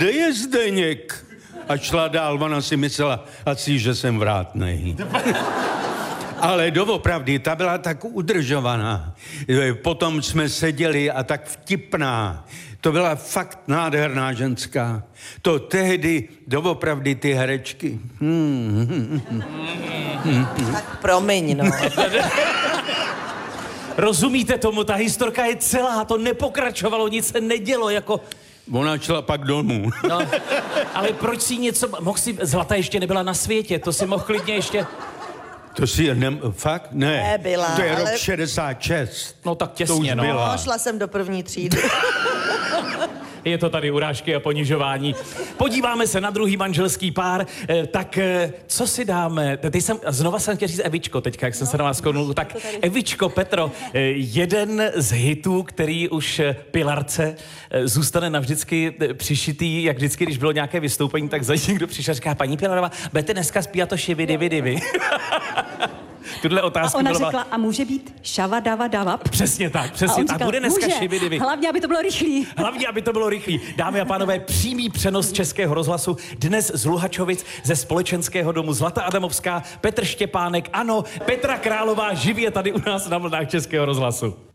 kde je Zdeněk? A šla dál, ona si myslela asi, že jsem vrátnej. Ale doopravdy, ta byla tak udržovaná. Potom jsme seděli a tak vtipná. To byla fakt nádherná ženská. To tehdy doopravdy ty herečky. Tak promiň, no. Rozumíte tomu, ta historka je celá, to nepokračovalo, nic se nedělo, jako... Ona šla pak domů. No, ale proč si něco... Mohl si... Zlata ještě nebyla na světě, to si mohl klidně ještě... To si fakt? Ne. Nebyla, to je ale... rok 66. No tak těsně, to už no. byla. No, šla jsem do první třídy. Je to tady urážky a ponižování. Podíváme se na druhý manželský pár. Tak co si dáme? Znova jsem chtěl říct Evičko teďka, jak jsem se na vás konul. Tak Evičko, Petro, jeden z hitů, který už Pilarce zůstane navždycky přišitý, jak vždycky, když bylo nějaké vystoupení, tak za někdo přišel a říká, paní Pilarová, budete dneska zpívat to šividividivi. Tuhle otázku a ona byla... řekla, a může být šava dava dava? Přesně tak, přesně tak. Bude dneska šividivi. Hlavně, aby to bylo rychlý. Hlavně, aby to bylo rychlý. Dámy a pánové, přímý přenos Českého rozhlasu dnes z Luhačovic ze Společenského domu Zlata Adamovská, Petr Štěpánek, ano, Petra Králová živě tady u nás na vlnách Českého rozhlasu.